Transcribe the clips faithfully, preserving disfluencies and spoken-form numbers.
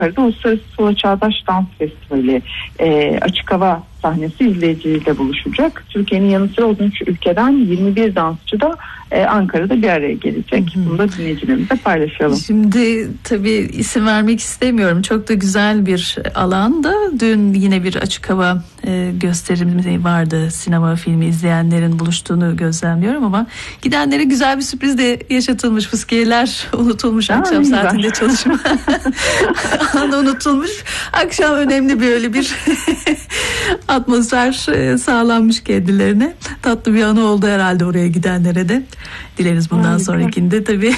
Ankara'da Uluslararası Solo Çağdaş Dans Festivali e, açık hava sahnesi izleyiciyle buluşacak. Türkiye'nin yanı sıra on üç ülkeden yirmi bir dansçı da e, Ankara'da bir araya gelecek. Hı hı. Bunu da dinleyicilerimizle paylaşalım. Şimdi tabii isim vermek istemiyorum. Çok da güzel bir alanda. Dün yine bir açık hava e, gösterimi vardı. Sinema filmi izleyenlerin buluştuğunu gözlemliyorum ama gidenlere güzel bir sürpriz de yaşatılmış. Fıskiyeler unutulmuş. Ha, akşam saatinde çalışma anı unutulmuş. Akşam önemli bir öyle bir atmosfer sağlanmış kendilerine. Tatlı bir anı oldu herhalde oraya gidenlere de. Dileriz bundan Harika. sonrakinde tabii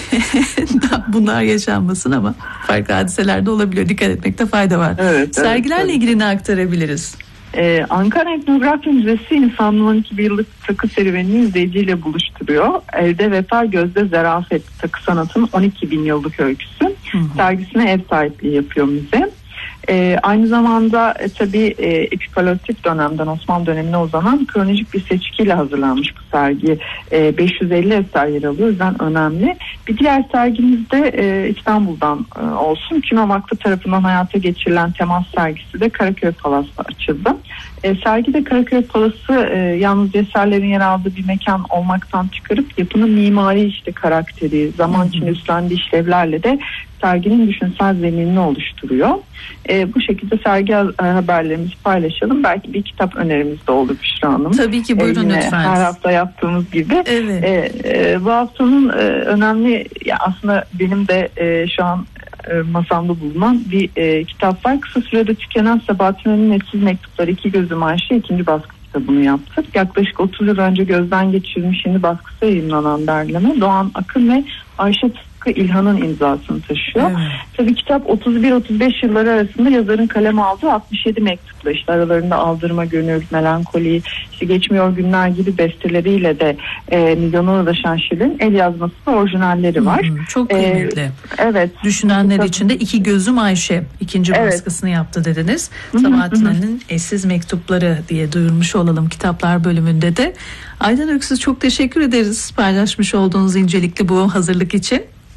bunlar yaşanmasın ama farklı hadiseler de olabiliyor. Dikkat etmekte fayda var. Evet, sergilerle evet, ilgili ne aktarabiliriz? Ee, Ankara Etnografya Müzesi insanlığın iki bin yıllık takı serüvenini izleyiciyle buluşturuyor. Elde vefa, gözde zarafet takı sanatının on iki bin yıllık öyküsü. Hı hı. Sergisine ev sahipliği yapıyor müze. Ee, aynı zamanda e, tabii e, epipaleolitik dönemden Osmanlı dönemine uzanan kronolojik bir seçkiyle hazırlanmış bu sergi. E, beş yüz elli eser yer alıyor, o yüzden önemli. Bir diğer sergimizde e, İstanbul'dan e, olsun. Kino Vakfı tarafından hayata geçirilen temas sergisi de Karaköy Palas'ta açıldı. E, sergide Karaköy Palası e, yalnız eserlerin yer aldığı bir mekan olmaktan çıkarıp yapının mimari işte karakteri, zaman içinde üstlendiği işlevlerle de serginin düşünsel zeminini oluşturuyor. E, bu şekilde sergi haberlerimizi paylaşalım. Belki bir kitap önerimiz de olur Büşra Hanım. Tabii ki, buyurun e, lütfen. Her hafta yaptığımız gibi. Evet. E, e, bu haftanın e, önemli, ya aslında benim de e, şu an e, masamda bulunan bir e, kitap var. Kısa sürede tükenen Sabahattin Ali'nin Etsiz Mektupları iki Gözüm Ayşe ikinci baskı kitabını yaptık. Yaklaşık otuz yıl önce gözden geçirilmiş yeni baskısı yayınlanan derleme Doğan Akın ve Ayşe İlhan'ın imzasını taşıyor. Evet. Tabii kitap otuz bir otuz beş yılları arasında yazarın kaleme aldığı altmış yedi mektupla, işte aralarında Aldırma Gönül, Melankoli, işte Geçmiyor Günler gibi besteleriyle de e, milyona ulaşan şiirin el yazması ve orijinalleri var. Hmm, çok kıymetli. Ee, evet. Düşünenler kitap... için de iki Gözüm Ayşe ikinci evet. baskısını yaptı dediniz. Sabahattin Ali'nin Eşsiz Mektupları diye duyurmuş olalım kitaplar bölümünde de. Aydan Öksüz, çok teşekkür ederiz paylaşmış olduğunuz incelikli bu hazırlık için.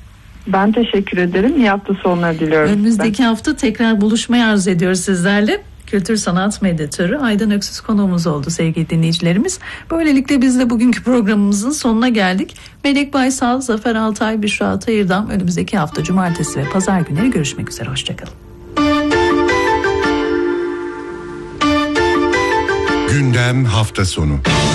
Ben teşekkür ederim. İyi hafta sonları diliyorum. Önümüzdeki size. hafta tekrar buluşmayı arzu ediyoruz sizlerle. Kültür sanat medyatörü Aydan Öksüz konuğumuz oldu sevgili dinleyicilerimiz. Böylelikle biz de bugünkü programımızın sonuna geldik. Melek Baysal, Zafer Altay, Büşra Atayır'dan önümüzdeki hafta cumartesi ve pazar günleri görüşmek üzere. Hoşçakalın. Gündem hafta sonu.